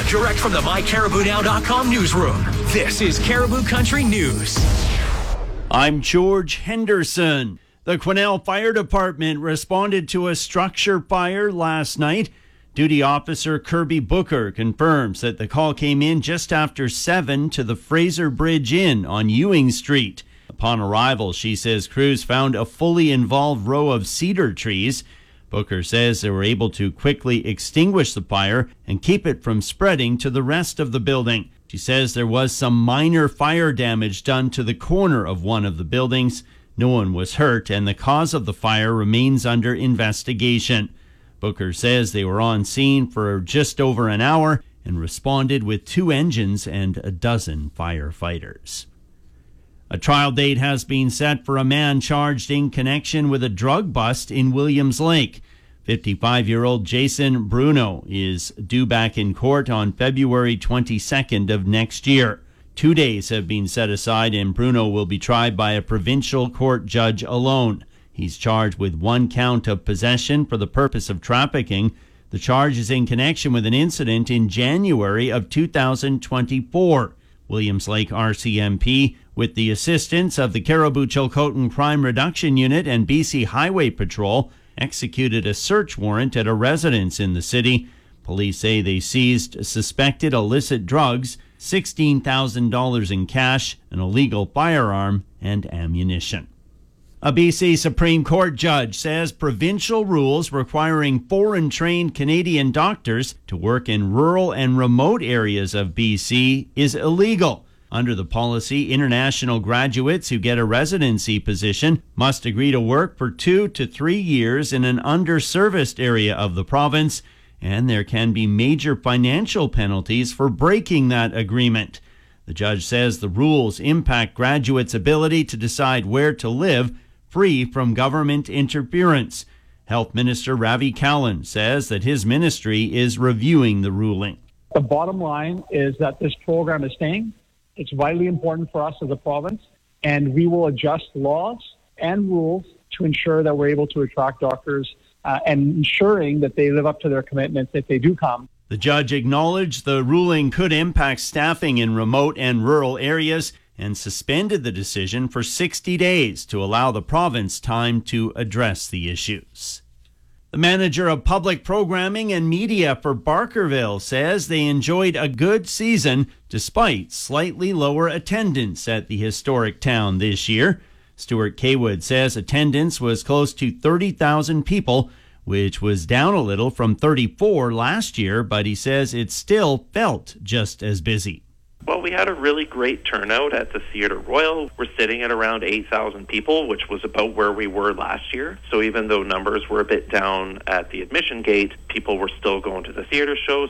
direct from the MyCaribouNow.com newsroom. This is Caribou Country News. I'm George Henderson. The Quesnel Fire Department responded to a structure fire last night. Duty Officer Kirby Booker confirms that the call came in just after 7 to the Fraser Bridge Inn on Ewing Street. Upon arrival, she says crews found a fully involved row of cedar trees. Booker says they were able to quickly extinguish the fire and keep it from spreading to the rest of the building. She says there was some minor fire damage done to the corner of one of the buildings. No one was hurt, and the cause of the fire remains under investigation. Booker says they were on scene for just over an hour and responded with 2 engines and a dozen firefighters. A trial date has been set for a man charged in connection with a drug bust in Williams Lake. 55-year-old Jason Bruno is due back in court on February 22nd of next year. 2 days have been set aside, and Bruno will be tried by a provincial court judge alone. He's charged with 1 count of possession for the purpose of trafficking. The charge is in connection with an incident in January of 2024. Williams Lake RCMP, with the assistance of the Caribou-Chilcotin Crime Reduction Unit and BC Highway Patrol, executed a search warrant at a residence in the city. Police say they seized suspected illicit drugs, $16,000 in cash, an illegal firearm, and ammunition. A BC Supreme Court judge says provincial rules requiring foreign-trained Canadian doctors to work in rural and remote areas of BC is illegal. Under the policy, international graduates who get a residency position must agree to work for 2 to 3 years in an underserviced area of the province, and there can be major financial penalties for breaking that agreement. The judge says the rules impact graduates' ability to decide where to live, free from government interference. Health Minister Ravi Kahlon says that his ministry is reviewing the ruling. The bottom line is that this program is staying. It's vitally important for us as a province, and we will adjust laws and rules to ensure that we're able to attract doctors and ensuring that they live up to their commitments if they do come. The judge acknowledged the ruling could impact staffing in remote and rural areas and suspended the decision for 60 days to allow the province time to address the issues. The manager of public programming and media for Barkerville says they enjoyed a good season despite slightly lower attendance at the historic town this year. Stuart Kaywood says attendance was close to 30,000 people, which was down a little from 34 last year, but he says it still felt just as busy. Well, we had a really great turnout at the Theatre Royal. We're sitting at around 8,000 people, which was about where we were last year. So even though numbers were a bit down at the admission gate, people were still going to the theatre shows.